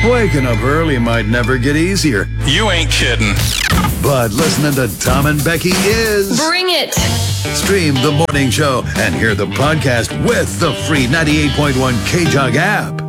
Waking up early might never get easier. You ain't kidding. But listening to Tom and Becky is. Bring it! Stream the morning show and hear the podcast with the free 98.1 KJUG app.